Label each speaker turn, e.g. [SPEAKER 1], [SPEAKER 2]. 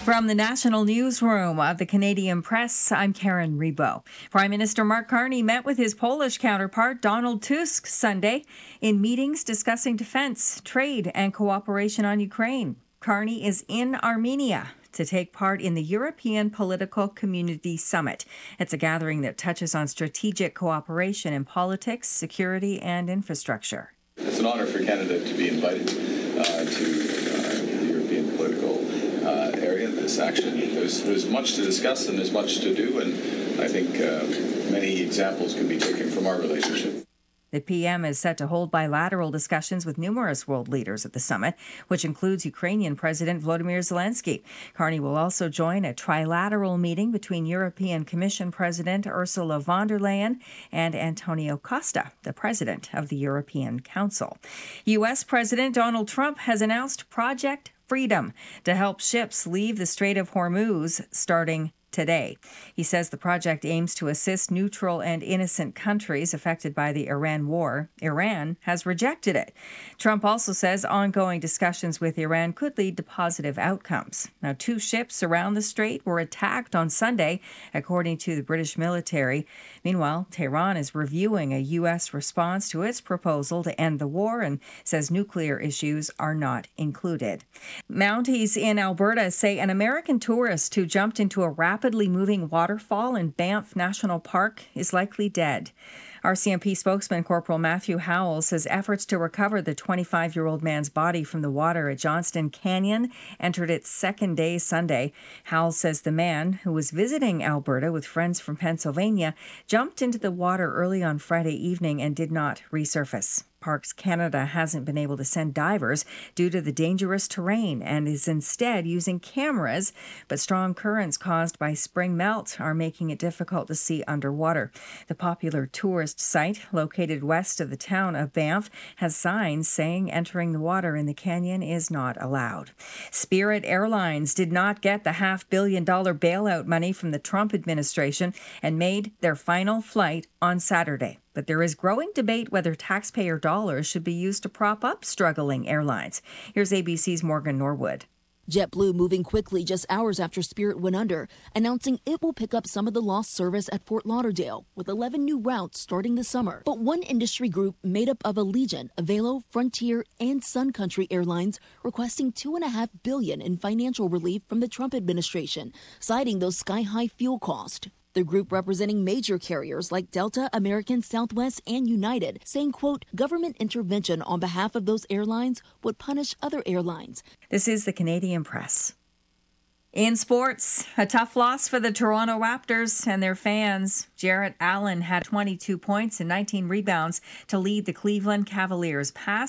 [SPEAKER 1] From the National Newsroom of the Canadian Press, I'm Karen Rebo. Prime Minister Mark Carney met with his Polish counterpart Donald Tusk Sunday in meetings discussing defense, trade, and cooperation on Ukraine. Carney is in Armenia to take part in the European Political Community Summit. It's a gathering that touches on strategic cooperation in politics, security, and infrastructure.
[SPEAKER 2] It's an honor for Canada to be invited to the European political area. This action, there's much to discuss and there's much to do, and I think many examples can be taken from our relationship.
[SPEAKER 1] The PM is set to hold bilateral discussions with numerous world leaders at the summit, which includes Ukrainian President Volodymyr Zelensky. Carney will also join a trilateral meeting between European Commission President Ursula von der Leyen and Antonio Costa, the President of the European Council. U.S. President Donald Trump has announced Project Freedom to help ships leave the Strait of Hormuz starting today. He says the project aims to assist neutral and innocent countries affected by the Iran war. Iran has rejected it. Trump also says ongoing discussions with Iran could lead to positive outcomes. Now, 2 ships around the strait were attacked on Sunday, according to the British military. Meanwhile, Tehran is reviewing a U.S. response to its proposal to end the war and says nuclear issues are not included. Mounties in Alberta say an American tourist who jumped into a rapidly moving waterfall in Banff National Park is likely dead. RCMP spokesman Corporal Matthew Howell says efforts to recover the 25-year-old man's body from the water at Johnston Canyon entered its second day Sunday. Howell says the man, who was visiting Alberta with friends from Pennsylvania, jumped into the water early on Friday evening and did not resurface. Parks Canada hasn't been able to send divers due to the dangerous terrain and is instead using cameras, but strong currents caused by spring melt are making it difficult to see underwater. The popular tourist site, located west of the town of Banff, has signs saying entering the water in the canyon is not allowed. Spirit Airlines did not get the $500 million bailout money from the Trump administration and made their final flight on Saturday. But there is growing debate whether taxpayer dollars should be used to prop up struggling airlines. Here's ABC's Morgan Norwood.
[SPEAKER 3] JetBlue moving quickly just hours after Spirit went under, announcing it will pick up some of the lost service at Fort Lauderdale with 11 new routes starting this summer. But one industry group made up of Allegiant, Avelo, Frontier, and Sun Country Airlines requesting $2.5 billion in financial relief from the Trump administration, citing those sky-high fuel costs. The group representing major carriers like Delta, American, Southwest, and United, saying, quote, government intervention on behalf of those airlines would punish other airlines.
[SPEAKER 1] This is the Canadian Press. In sports, a tough loss for the Toronto Raptors and their fans. Jarrett Allen had 22 points and 19 rebounds to lead the Cleveland Cavaliers past